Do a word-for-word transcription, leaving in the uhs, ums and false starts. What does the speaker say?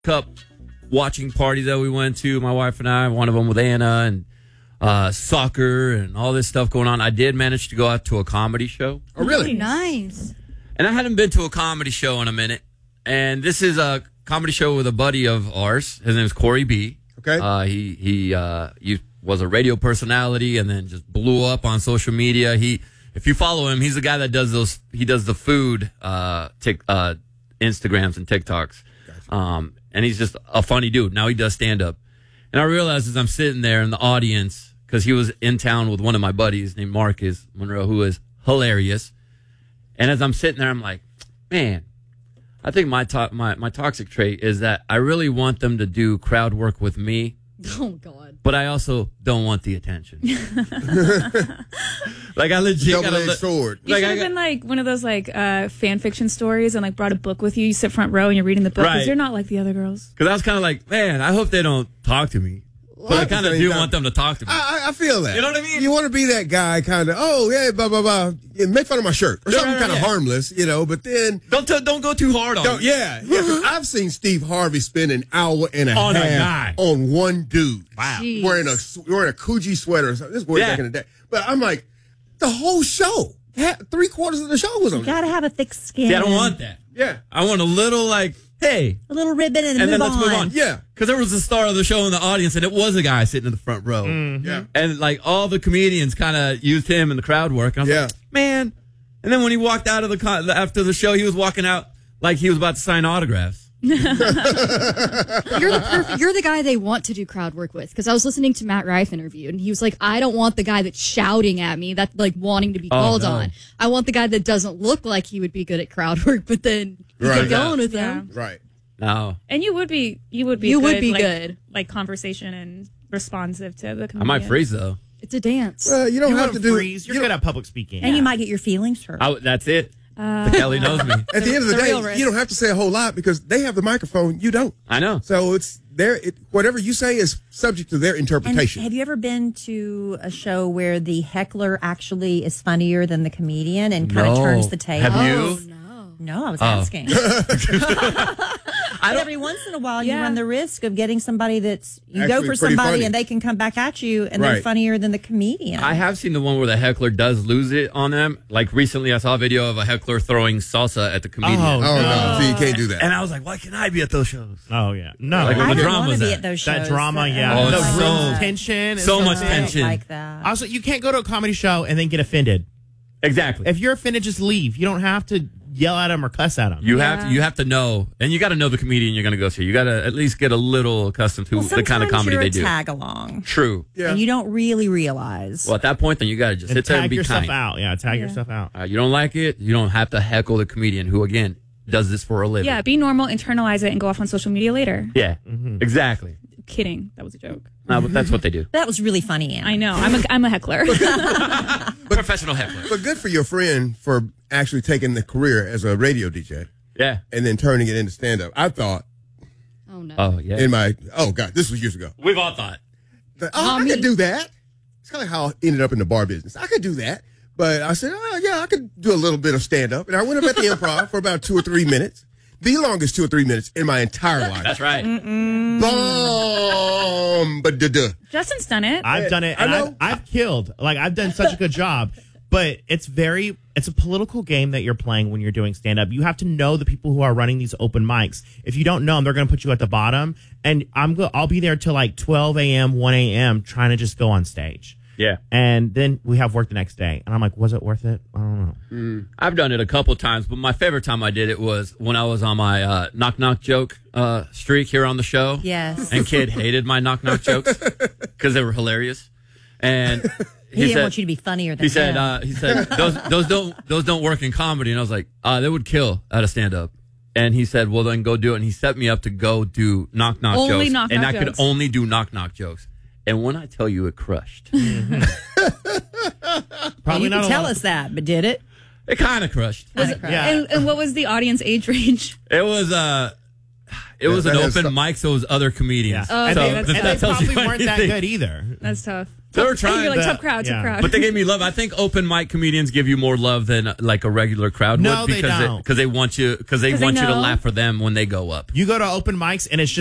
Cup watching party that we went to, my wife and I, one of them with Anna and uh, soccer and all this stuff going on. I did manage to go out to a comedy show. Oh, really? Nice. And I hadn't been to a comedy show in a minute. And this is a comedy show with a buddy of ours. His name is Corey B. Okay. Uh, he he uh, he was a radio personality and then just blew up on social media. He, if you follow him, he's the guy that does those. He does the food uh, tic, uh, Instagrams and TikToks. Gotcha. Um, and he's just a funny dude. Now he does stand up. And I realized as I'm sitting there in the audience, because he was in town with one of my buddies named Marcus Monroe, who is hilarious. And as I'm sitting there, I'm like, man, I think my to- my my toxic trait is that I really want them to do crowd work with me. Oh, God. But I also don't want the attention. Like, I legit got Double-edged a sword. You like, should I have got, been like one of those like uh, fan fiction stories and like brought a book with you. You sit front row and you're reading the book because Right. you're not like the other girls. because I was kind of like, man, I hope they don't talk to me. But I kind of do want them to talk to me. I, I feel that. You know what I mean? You want to be that guy, kind of. Oh, yeah, blah blah blah. Yeah, make fun of my shirt or Yeah, something right, kind of yeah. harmless, you know. But then, Don't t- don't go too hard on don't, me. yeah, yeah. 'Cause I've seen Steve Harvey spend an hour and a On a half guy. on one dude. Wow. Jeez. Wearing a wearing a Coogee sweater or something. This was way Yeah. back in the day. But I'm like, the whole show, ha- three quarters of the show was on. You gotta have a thick skin. See, I don't want that. Yeah, I want a little like, hey, a little ribbon and, and move then let's on. move on. yeah, Because there was a star of the show in the audience, and it was a guy sitting in the front row. yeah. And like all the comedians kind of used him in the crowd work. And I was Yeah. like, man. And then when he walked out of the con- after the show, he was walking out like he was about to sign autographs. You're the perfect, you're the guy they want to do crowd work with. Because I was listening to Matt Rife interview, and he was like, "I don't want the guy that's shouting at me, that's like wanting to be Oh, called no. on. I want the guy that doesn't look like he would be good at crowd work, but then you Right. get going with Yeah. him." Right. No, And you would be, you would be, You good, would be like, good. like conversation and responsive to the. I Comedian. might freeze though. It's a dance. Well, you don't You have won't to do. freeze. You're you good don't- at public speaking. And you might get your feelings hurt. I, that's it. Uh, The Kelly knows me. At the end of the, The real day, risk. you don't have to say a whole lot because they have the microphone. You don't. I know. So it's their it, whatever you say is subject to their And interpretation. have you ever been to a show where the heckler actually is funnier than the comedian and kind of No. turns the table? Have you? Oh, no. No, I was Oh. asking. But every once in a while, you Yeah. run the risk of getting somebody that's you Actually go for pretty somebody funny. and they can come back at you and they're Right. funnier than the comedian. I have seen the one where the heckler does lose it on them. Like recently, I saw a video of a heckler throwing salsa at the comedian. Oh, oh no, so you can't do that. And I was like, why can't I be at those shows? Oh yeah, no. Like, I when the didn't drama's want to be at- at those shows. that drama, yeah. Oh, the it's room so- tension, is so much big. tension. like that. Also, you can't go to a comedy show and then get offended. Exactly. If you're offended, just leave. You don't have to yell at them or cuss at them. You have to, you have to know, and you got to know the comedian you're going to go see. You got to at least get a little accustomed to Well, the kind of sometimes comedy you're they a do. tag along, True. Yeah. and you don't really realize. Well, at that point, then you got to just and sit there and tag be yourself kind. out. Yeah, tag Yeah. yourself out. Uh, you don't like it, you don't have to heckle the comedian who, again, does this for a living. yeah, be normal, internalize it, and go off on social media later. Yeah, Mm-hmm. exactly. Kidding, that was a joke. No, but that's what they do. That was really funny, Anna. I know. I'm a, I'm a heckler. Professional heckler. But good for your friend for actually taking the career as a radio D J Yeah. and then turning it into stand up. I thought Oh, no. Oh, yeah. in my oh god, this was years ago. We've all thought. That, oh, I could do that. It's kind of how I ended up in the bar business. I could do that, but I said, oh yeah, I could do a little bit of stand up, and I went up at the Improv for about two or three minutes. The longest two or three minutes in my entire life. That's right. Boom, but duh. Justin's done it. I've done it, I and know. I've, I've killed. Like I've done such a good job, but it's very. It's a political game that you're playing when you're doing stand up. You have to know the people who are running these open mics. If you don't know them, they're going to put you at the bottom. And I'm go. I'll be there till like twelve a.m., one a.m. trying to just go on stage. Yeah. And then we have work the next day, and I'm like, was it worth it? I don't know. I've done it a couple times, but my favorite time I did it was when I was on my uh, knock knock joke uh, streak here on the show. Yes. And Kid hated my knock knock jokes because they were hilarious. And he, he, didn't said, want you to be funnier than he said, him. uh, he said, those those don't those don't work in comedy. And I was like, uh, they would kill at a stand up. And he said, well, then go do it. And he set me up to go do knock knock Only jokes, knock and knock I could jokes. only do knock knock jokes. And when I tell you, it crushed. Probably you not can a tell lot- us that, but did it? It kind of crushed. Yeah. and, and what was the audience age range? It was uh it was that an is open some- mic, so it was other comedians. Oh, and okay, they, that's and tough. they that tells you probably weren't that anything. good either. That's tough. They were And trying, you're like the- tough crowd, yeah. tough crowd. but they gave me love. I think open mic comedians give you more love than uh, like a regular crowd No, would they because don't. because they want you because they 'Cause they want you to know. laugh for them when they go up. You go to open mics and it's